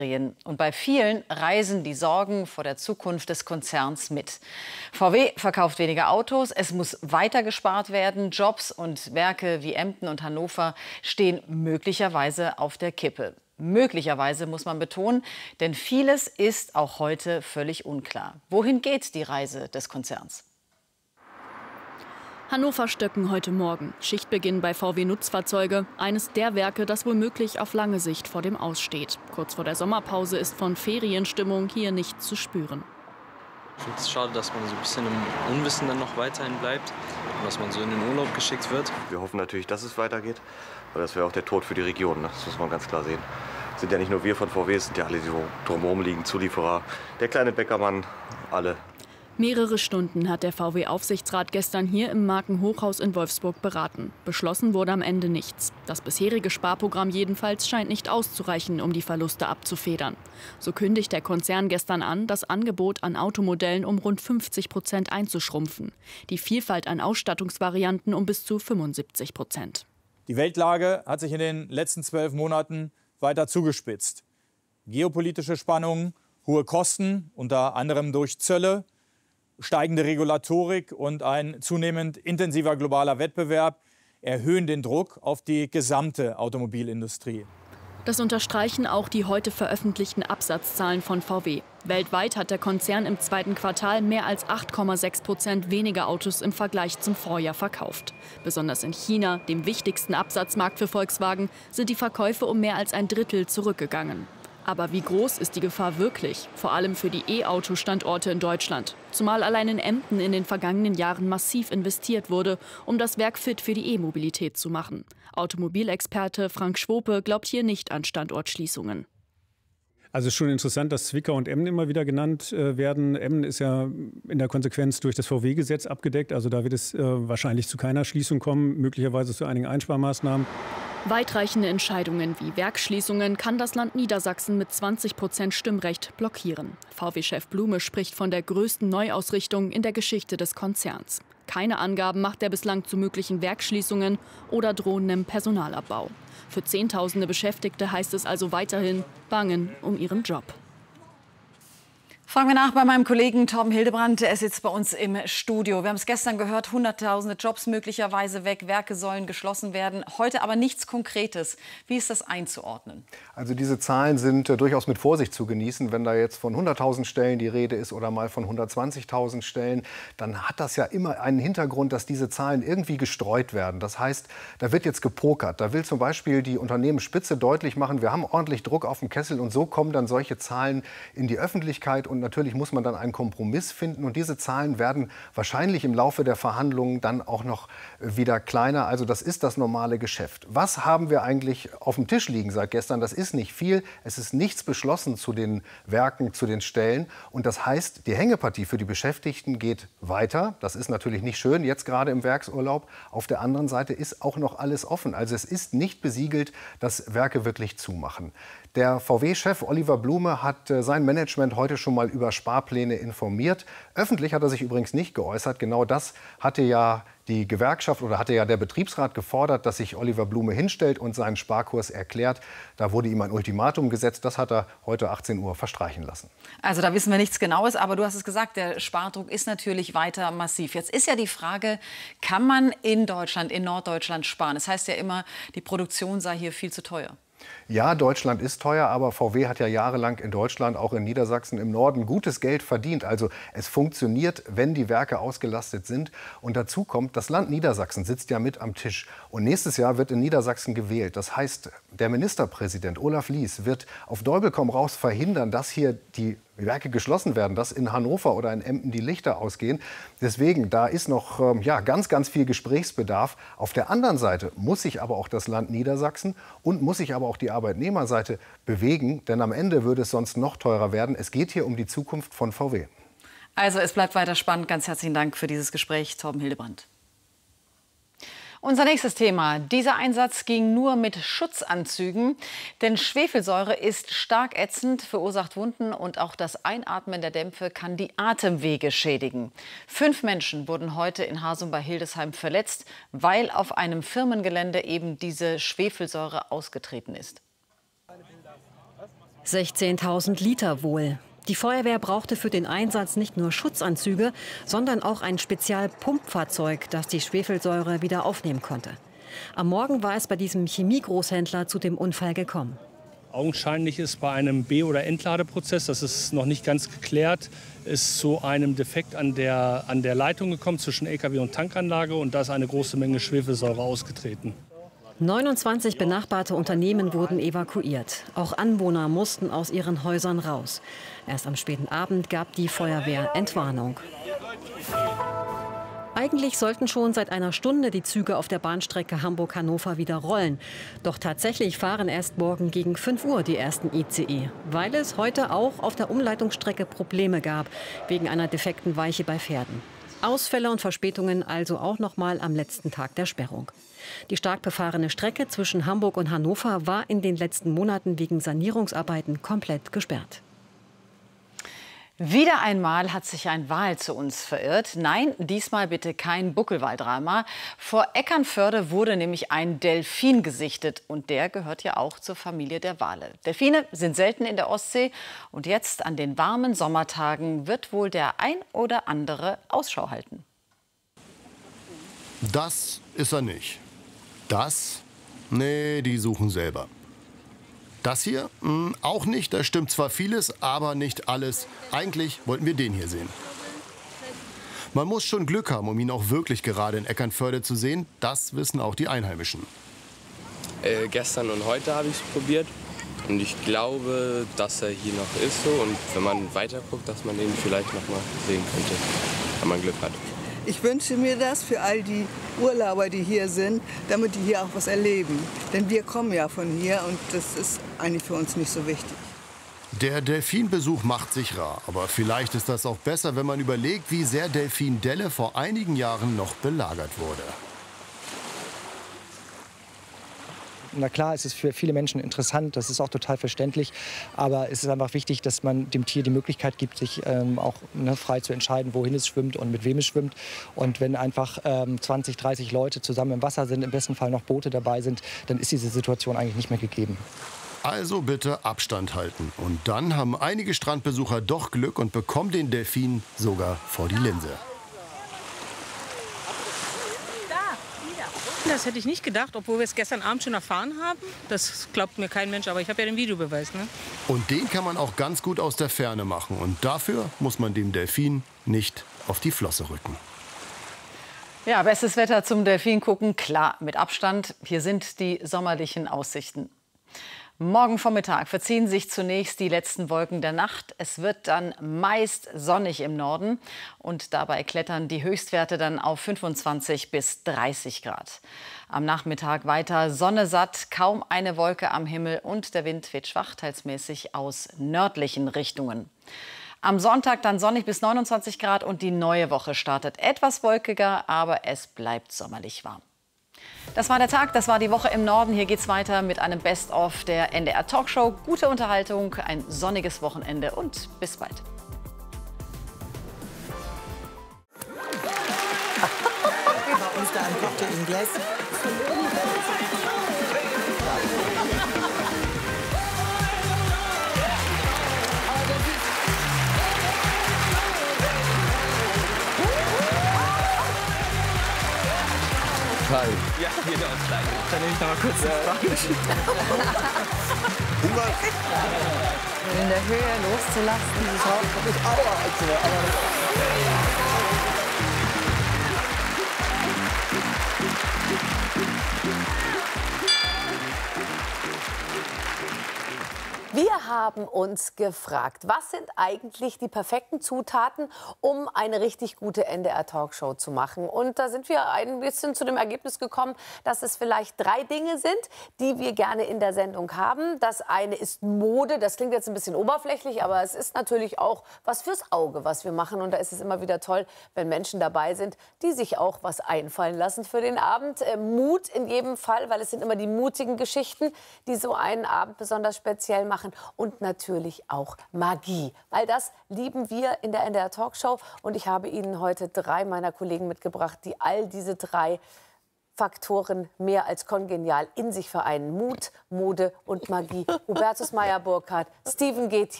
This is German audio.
Und bei vielen reisen die Sorgen vor der Zukunft des Konzerns mit. VW verkauft weniger Autos, es muss weiter gespart werden. Jobs und Werke wie Emden und Hannover stehen möglicherweise auf der Kippe. Möglicherweise muss man betonen, denn vieles ist auch heute völlig unklar. Wohin geht die Reise des Konzerns? Hannover-Stöcken heute Morgen. Schichtbeginn bei VW Nutzfahrzeuge. Eines der Werke, das womöglich auf lange Sicht vor dem Aus steht. Kurz vor der Sommerpause ist von Ferienstimmung hier nichts zu spüren. Ich finde es schade, dass man so ein bisschen im Unwissen dann noch weiterhin bleibt und dass man so in den Urlaub geschickt wird. Wir hoffen natürlich, dass es weitergeht, weil das wäre auch der Tod für die Region. Das muss man ganz klar sehen. Es sind ja nicht nur wir von VW, es sind ja alle, die so drumherum liegen, Zulieferer, der kleine Bäckermann, alle. Mehrere Stunden hat der VW-Aufsichtsrat gestern hier im Markenhochhaus in Wolfsburg beraten. Beschlossen wurde am Ende nichts. Das bisherige Sparprogramm jedenfalls scheint nicht auszureichen, um die Verluste abzufedern. So kündigt der Konzern gestern an, das Angebot an Automodellen um rund 50% einzuschrumpfen. Die Vielfalt an Ausstattungsvarianten um bis zu 75%. Die Weltlage hat sich in den letzten 12 Monaten weiter zugespitzt. Geopolitische Spannungen, hohe Kosten, unter anderem durch Zölle, steigende Regulatorik und ein zunehmend intensiver globaler Wettbewerb erhöhen den Druck auf die gesamte Automobilindustrie. Das unterstreichen auch die heute veröffentlichten Absatzzahlen von VW. Weltweit hat der Konzern im zweiten Quartal mehr als 8,6% weniger Autos im Vergleich zum Vorjahr verkauft. Besonders in China, dem wichtigsten Absatzmarkt für Volkswagen, sind die Verkäufe um mehr als ein Drittel zurückgegangen. Aber wie groß ist die Gefahr wirklich? Vor allem für die E-Auto-Standorte in Deutschland. Zumal allein in Emden in den vergangenen Jahren massiv investiert wurde, um das Werk fit für die E-Mobilität zu machen. Automobilexperte Frank Schwope glaubt hier nicht an Standortschließungen. Also es ist schon interessant, dass Zwickau und Emden immer wieder genannt werden. Emden ist ja in der Konsequenz durch das VW-Gesetz abgedeckt. Also da wird es wahrscheinlich zu keiner Schließung kommen, möglicherweise zu einigen Einsparmaßnahmen. Weitreichende Entscheidungen wie Werksschließungen kann das Land Niedersachsen mit 20% Stimmrecht blockieren. VW-Chef Blume spricht von der größten Neuausrichtung in der Geschichte des Konzerns. Keine Angaben macht er bislang zu möglichen Werksschließungen oder drohendem Personalabbau. Für Zehntausende Beschäftigte heißt es also weiterhin bangen um ihren Job. Fragen wir nach bei meinem Kollegen Torben Hildebrandt. Er sitzt bei uns im Studio. Wir haben es gestern gehört, hunderttausende Jobs möglicherweise weg, Werke sollen geschlossen werden. Heute aber nichts Konkretes. Wie ist das einzuordnen? Also diese Zahlen sind durchaus mit Vorsicht zu genießen. Wenn da jetzt von 100.000 Stellen die Rede ist oder mal von 120.000 Stellen, dann hat das ja immer einen Hintergrund, dass diese Zahlen irgendwie gestreut werden. Das heißt, da wird jetzt gepokert. Da will zum Beispiel die Unternehmensspitze deutlich machen, wir haben ordentlich Druck auf dem Kessel und so kommen dann solche Zahlen in die Öffentlichkeit. Und natürlich muss man dann einen Kompromiss finden. Und diese Zahlen werden wahrscheinlich im Laufe der Verhandlungen dann auch noch wieder kleiner. Also das ist das normale Geschäft. Was haben wir eigentlich auf dem Tisch liegen seit gestern? Das ist nicht viel. Es ist nichts beschlossen zu den Werken, zu den Stellen. Und das heißt, die Hängepartie für die Beschäftigten geht weiter. Das ist natürlich nicht schön, jetzt gerade im Werksurlaub. Auf der anderen Seite ist auch noch alles offen. Also es ist nicht besiegelt, dass Werke wirklich zumachen. Der VW-Chef Oliver Blume hat sein Management heute schon mal über Sparpläne informiert. Öffentlich hat er sich übrigens nicht geäußert. Genau das hatte ja die Gewerkschaft oder hatte ja der Betriebsrat gefordert, dass sich Oliver Blume hinstellt und seinen Sparkurs erklärt. Da wurde ihm ein Ultimatum gesetzt. Das hat er heute 18 Uhr verstreichen lassen. Also da wissen wir nichts Genaues. Aber du hast es gesagt, der Spardruck ist natürlich weiter massiv. Jetzt ist ja die Frage, kann man in Deutschland, in Norddeutschland sparen? Das heißt ja immer, die Produktion sei hier viel zu teuer. Ja, Deutschland ist teuer, aber VW hat ja jahrelang in Deutschland, auch in Niedersachsen im Norden, gutes Geld verdient. Also es funktioniert, wenn die Werke ausgelastet sind. Und dazu kommt, das Land Niedersachsen sitzt ja mit am Tisch. Und nächstes Jahr wird in Niedersachsen gewählt. Das heißt, der Ministerpräsident Olaf Lies wird auf Teufel komm raus verhindern, dass hier die Werke geschlossen werden, dass in Hannover oder in Emden die Lichter ausgehen. Deswegen, da ist noch ganz, ganz viel Gesprächsbedarf. Auf der anderen Seite muss sich aber auch das Land Niedersachsen und muss sich aber auch die Arbeitnehmerseite bewegen. Denn am Ende würde es sonst noch teurer werden. Es geht hier um die Zukunft von VW. Also es bleibt weiter spannend. Ganz herzlichen Dank für dieses Gespräch, Torben Hildebrandt. Unser nächstes Thema. Dieser Einsatz ging nur mit Schutzanzügen, denn Schwefelsäure ist stark ätzend, verursacht Wunden und auch das Einatmen der Dämpfe kann die Atemwege schädigen. 5 Menschen wurden heute in Hasum bei Hildesheim verletzt, weil auf einem Firmengelände eben diese Schwefelsäure ausgetreten ist. 16.000 Liter wohl. Die Feuerwehr brauchte für den Einsatz nicht nur Schutzanzüge, sondern auch ein Spezialpumpfahrzeug, das die Schwefelsäure wieder aufnehmen konnte. Am Morgen war es bei diesem Chemiegroßhändler zu dem Unfall gekommen. Augenscheinlich ist bei einem B- oder Entladeprozess, das ist noch nicht ganz geklärt, ist zu einem Defekt an der Leitung gekommen zwischen LKW und Tankanlage und da ist eine große Menge Schwefelsäure ausgetreten. 29 benachbarte Unternehmen wurden evakuiert. Auch Anwohner mussten aus ihren Häusern raus. Erst am späten Abend gab die Feuerwehr Entwarnung. Eigentlich sollten schon seit einer Stunde die Züge auf der Bahnstrecke Hamburg-Hannover wieder rollen. Doch tatsächlich fahren erst morgen gegen 5 Uhr die ersten ICE, weil es heute auch auf der Umleitungsstrecke Probleme gab, wegen einer defekten Weiche bei Pferden. Ausfälle und Verspätungen also auch noch mal am letzten Tag der Sperrung. Die stark befahrene Strecke zwischen Hamburg und Hannover war in den letzten Monaten wegen Sanierungsarbeiten komplett gesperrt. Wieder einmal hat sich ein Wal zu uns verirrt. Nein, diesmal bitte kein Buckelwaldrama. Vor Eckernförde wurde nämlich ein Delfin gesichtet. Und der gehört ja auch zur Familie der Wale. Delfine sind selten in der Ostsee. Und jetzt an den warmen Sommertagen wird wohl der ein oder andere Ausschau halten. Das ist er nicht. Das? Nee, die suchen selber. Das hier? Auch nicht. Da stimmt zwar vieles, aber nicht alles. Eigentlich wollten wir den hier sehen. Man muss schon Glück haben, um ihn auch wirklich gerade in Eckernförde zu sehen. Das wissen auch die Einheimischen. Gestern und heute habe ich es probiert. Und ich glaube, dass er hier noch ist so. Und wenn man weiter guckt, dass man den vielleicht noch mal sehen könnte, wenn man Glück hat. Ich wünsche mir das für all die Urlauber, die hier sind, damit die hier auch was erleben. Denn wir kommen ja von hier und das ist eigentlich für uns nicht so wichtig. Der Delfinbesuch macht sich rar. Aber vielleicht ist das auch besser, wenn man überlegt, wie sehr Delfindelle vor einigen Jahren noch belagert wurde. Na klar, es ist für viele Menschen interessant, das ist auch total verständlich. Aber es ist einfach wichtig, dass man dem Tier die Möglichkeit gibt, sich auch frei zu entscheiden, wohin es schwimmt und mit wem es schwimmt. Und wenn einfach 20, 30 Leute zusammen im Wasser sind, im besten Fall noch Boote dabei sind, dann ist diese Situation eigentlich nicht mehr gegeben. Also bitte Abstand halten. Und dann haben einige Strandbesucher doch Glück und bekommen den Delfin sogar vor die Linse. Das hätte ich nicht gedacht, obwohl wir es gestern Abend schon erfahren haben. Das glaubt mir kein Mensch, aber ich habe ja den Videobeweis. Ne? Und den kann man auch ganz gut aus der Ferne machen. Und dafür muss man dem Delfin nicht auf die Flosse rücken. Ja, bestes Wetter zum Delfin gucken, klar, mit Abstand. Hier sind die sommerlichen Aussichten. Morgen Vormittag verziehen sich zunächst die letzten Wolken der Nacht. Es wird dann meist sonnig im Norden und dabei klettern die Höchstwerte dann auf 25 bis 30 Grad. Am Nachmittag weiter Sonne satt, kaum eine Wolke am Himmel und der Wind weht schwach, teils mäßig aus nördlichen Richtungen. Am Sonntag dann sonnig bis 29 Grad und die neue Woche startet etwas wolkiger, aber es bleibt sommerlich warm. Das war der Tag, das war die Woche im Norden. Hier geht's weiter mit einem Best-of der NDR Talkshow. Gute Unterhaltung, ein sonniges Wochenende und bis bald. Bei uns da ein Cocktail im Glas. Ja, jeder uns klein. Dann nehme ich noch mal kurz das In der Höhe loszulassen, dieses Haus ist Aua. Wir haben uns gefragt, was sind eigentlich die perfekten Zutaten, um eine richtig gute NDR-Talkshow zu machen? Und da sind wir ein bisschen zu dem Ergebnis gekommen, dass es vielleicht 3 Dinge sind, die wir gerne in der Sendung haben. Das eine ist Mode, das klingt jetzt ein bisschen oberflächlich, aber es ist natürlich auch was fürs Auge, was wir machen. Und da ist es immer wieder toll, wenn Menschen dabei sind, die sich auch was einfallen lassen für den Abend. Mut in jedem Fall, weil es sind immer die mutigen Geschichten, die so einen Abend besonders speziell machen. Und natürlich auch Magie, weil das lieben wir in der NDR Talkshow. Und ich habe Ihnen heute 3 meiner Kollegen mitgebracht, die all diese 3 Faktoren mehr als kongenial in sich vereinen. Mut, Mode und Magie. Hubertus Meyer-Burkhardt, Steven G.